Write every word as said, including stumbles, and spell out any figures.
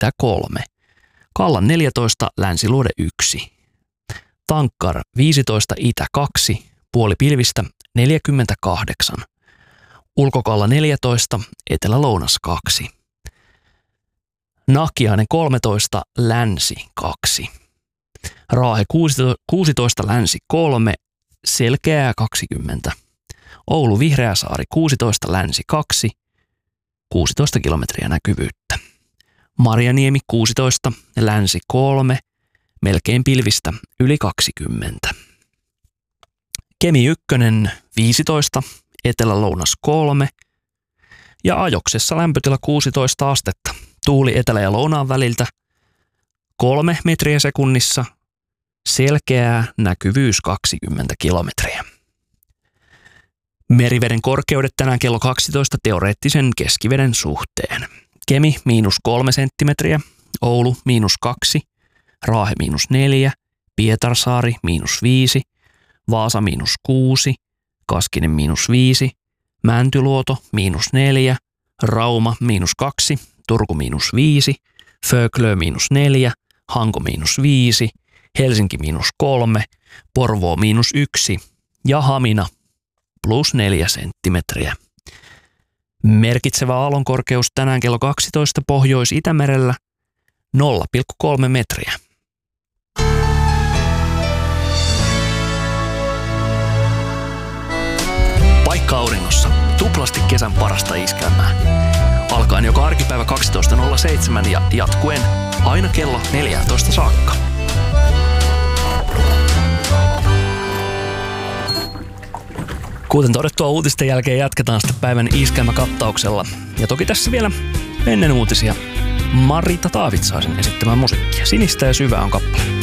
itä kolme. Kallan neljätoista, Länsiluode yksi. Tankkar viisitoista, itä kaksi, puoli pilvistä neljäkymmentäkahdeksan. Ulkokalla neljätoista, etelä-lounas kaksi. Nahkiainen kolmetoista, länsi kaksi. Raahe kuusitoista, länsi kolme, selkeää kaksikymmentä. Oulu Vihreäsaari kuusitoista, länsi kaksi, kuusitoista kilometriä näkyvyyttä. Marjaniemi kuusitoista, länsi kolme, melkein pilvistä yli kaksikymmentä. Kemi ykkönen viisitoista, etelä-lounas kolme ja Ajoksessa lämpötila kuusitoista astetta. Tuuli etelä- ja lounaan väliltä kolme metriä sekunnissa, selkeää näkyvyys kaksikymmentä kilometriä. Meriveden korkeudet tänään kello kaksitoista teoreettisen keskiveden suhteen. Kemi miinus kolme senttimetriä, Oulu miinus kaksi, Raahe miinus neljä, Pietarsaari miinus viisi, Vaasa miinus kuusi, Kaskinen miinus viisi, Mäntyluoto miinus neljä, Rauma miinus kaksi, Turku miinus viisi, Föglö miinus neljä, Hanko miinus viisi, Helsinki miinus kolme, Porvoo miinus yksi ja Hamina plus neljä senttimetriä. Merkitsevä aallonkorkeus tänään kello kaksitoista Pohjois-Itämerellä nolla pilkku kolme metriä. Paikka auringossa. Tuplasti kesän parasta iskelmää. Alkaen joka arkipäivä kaksitoista nolla seitsemän ja jatkuen aina kello neljätoista saakka. Kuten todettua, uutisten jälkeen jatketaan sitten päivän iskelmäkattauksella. Ja toki tässä vielä ennen uutisia Marita Taavitsaisen esittämää musiikkia. Sinistä ja syvää on kappale.